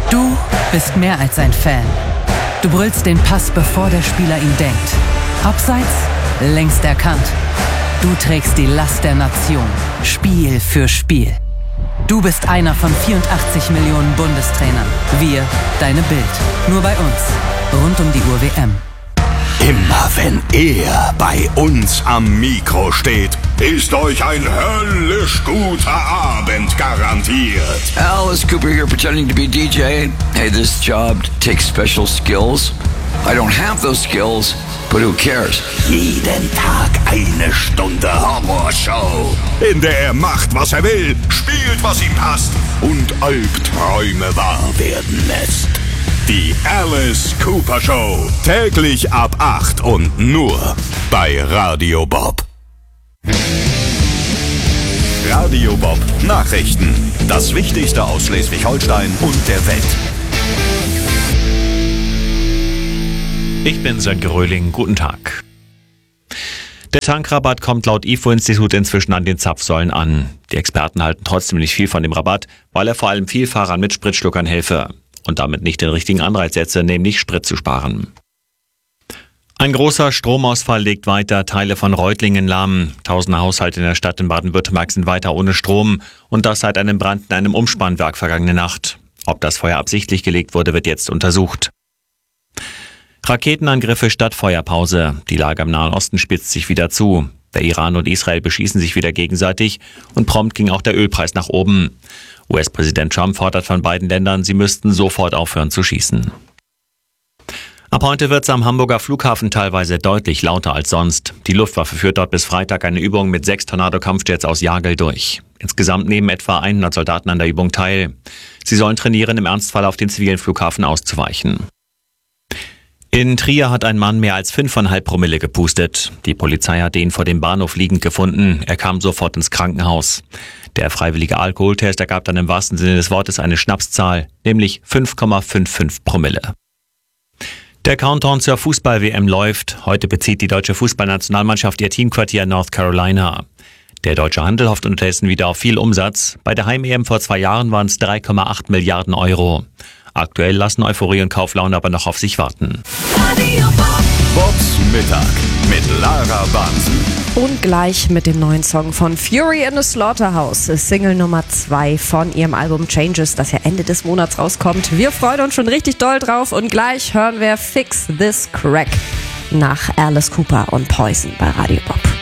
Du bist mehr als ein Fan. Du brüllst den Pass, bevor der Spieler ihn denkt. Abseits, längst erkannt. Du trägst die Last der Nation, Spiel für Spiel. Du bist einer von 84 Millionen Bundestrainern. Wir, deine Bild. Nur bei uns. Rund um die Uhr WM. Immer wenn er bei uns am Mikro steht, ist euch ein höllisch guter Abend garantiert. Alice Cooper here pretending to be DJ. Hey, this job takes special skills. I don't have those skills, but who cares? Jeden Tag eine Stunde Horrorshow, in der er macht, was er will, spielt, was ihm passt und Albträume wahr werden lässt. Die Alice Cooper Show. Täglich ab 8 und nur bei Radio Bob. Radio Bob Nachrichten. Das Wichtigste aus Schleswig-Holstein und der Welt. Ich bin Sönke Röhling. Guten Tag. Der Tankrabatt kommt laut IFO-Institut inzwischen an den Zapfsäulen an. Die Experten halten trotzdem nicht viel von dem Rabatt, weil er vor allem Vielfahrern mit Spritschluckern helfe und damit nicht den richtigen Anreiz setze, nämlich Sprit zu sparen. Ein großer Stromausfall legt weiter Teile von Reutlingen lahm. Tausende Haushalte in der Stadt in Baden-Württemberg sind weiter ohne Strom und das seit einem Brand in einem Umspannwerk vergangene Nacht. Ob das Feuer absichtlich gelegt wurde, wird jetzt untersucht. Raketenangriffe statt Feuerpause. Die Lage im Nahen Osten spitzt sich wieder zu. Der Iran und Israel beschießen sich wieder gegenseitig und prompt ging auch der Ölpreis nach oben. US-Präsident Trump fordert von beiden Ländern, sie müssten sofort aufhören zu schießen. Ab heute wird es am Hamburger Flughafen teilweise deutlich lauter als sonst. Die Luftwaffe führt dort bis Freitag eine Übung mit 6 Tornado-Kampfjets aus Jagel durch. Insgesamt nehmen etwa 100 Soldaten an der Übung teil. Sie sollen trainieren, im Ernstfall auf den zivilen Flughafen auszuweichen. In Trier hat ein Mann mehr als 5,5 Promille gepustet. Die Polizei hat ihn vor dem Bahnhof liegend gefunden. Er kam sofort ins Krankenhaus. Der freiwillige Alkoholtest ergab dann im wahrsten Sinne des Wortes eine Schnapszahl, nämlich 5,55 Promille. Der Countdown zur Fußball-WM läuft. Heute bezieht die deutsche Fußballnationalmannschaft ihr Teamquartier in North Carolina. Der deutsche Handel hofft unterdessen wieder auf viel Umsatz. Bei der Heim-EM vor 2 Jahren waren es 3,8 Milliarden Euro. Aktuell lassen Euphorie und Kauflaune aber noch auf sich warten. Bobs Mittag mit Lara Bansen. Und gleich mit dem neuen Song von Fury in the Slaughterhouse, Single Nummer 2 von ihrem Album Changes, das ja Ende des Monats rauskommt. Wir freuen uns schon richtig doll drauf und gleich hören wir Fix This Crack nach Alice Cooper und Poison bei Radio Bob.